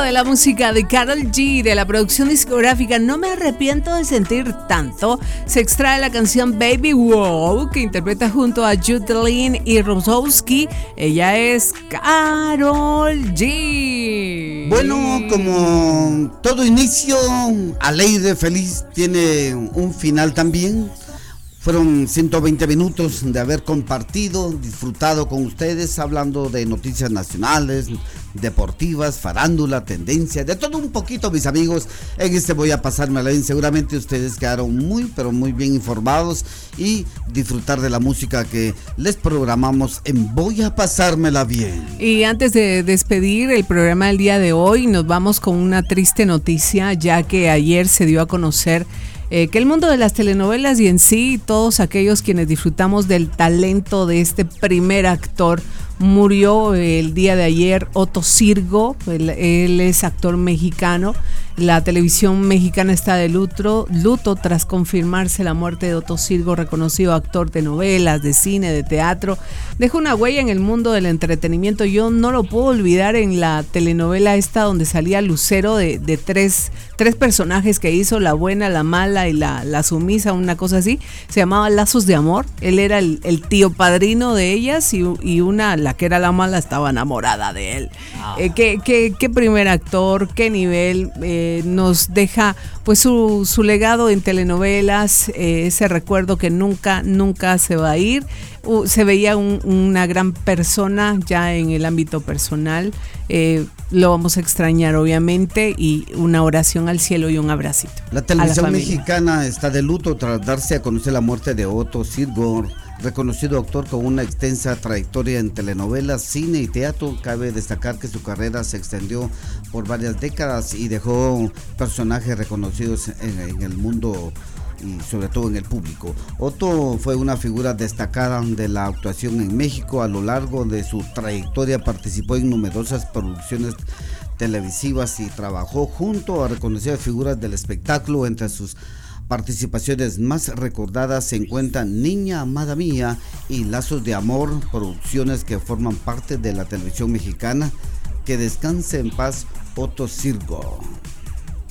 de la música de Karol G, de la producción discográfica No Me Arrepiento de Sentir Tanto, se extrae la canción Baby Wow, que interpreta junto a Judelin y Rosowski. Ella es Karol G. Bueno, como todo inicio, alegre, feliz, tiene un final también. Fueron 120 minutos de haber compartido, disfrutado con ustedes, hablando de noticias nacionales, deportivas, farándula, tendencia, de todo un poquito, mis amigos. En este Voy a Pasármela Bien. Seguramente ustedes quedaron muy, pero muy bien informados y disfrutar de la música que les programamos en Voy a Pasármela Bien. Y antes de despedir el programa del día de hoy, nos vamos con una triste noticia, ya que ayer se dio a conocer que el mundo de las telenovelas y en sí todos aquellos quienes disfrutamos del talento de este primer actor, murió el día de ayer Otto Sirgo. Él es actor mexicano. La televisión mexicana está de luto tras confirmarse la muerte de Otto Sirgo, reconocido actor de novelas, de cine, de teatro. Dejó una huella en el mundo del entretenimiento. Yo no lo puedo olvidar en la telenovela esta donde salía Lucero de tres personajes que hizo, la buena, la mala y la sumisa, una cosa así. Se llamaba Lazos de Amor. Él era el tío padrino de ellas y una, la que era la mala, estaba enamorada de él. Qué primer actor, qué nivel. Nos deja pues su legado en telenovelas, ese recuerdo que nunca se va a ir. Se veía una gran persona ya en el ámbito personal. Lo vamos a extrañar obviamente, y una oración al cielo y un abracito. La televisión mexicana está de luto tras darse a conocer la muerte de Otto Sirgo, reconocido actor con una extensa trayectoria en telenovelas, cine y teatro. Cabe destacar que su carrera se extendió por varias décadas y dejó personajes reconocidos en el mundo y sobre todo en el público. Otto fue una figura destacada de la actuación en México. A lo largo de su trayectoria participó en numerosas producciones televisivas y trabajó junto a reconocidas figuras del espectáculo. Entre sus participaciones más recordadas se encuentran Niña Amada Mía y Lazos de Amor, producciones que forman parte de la televisión mexicana. Que descanse en paz Otto Sirgo.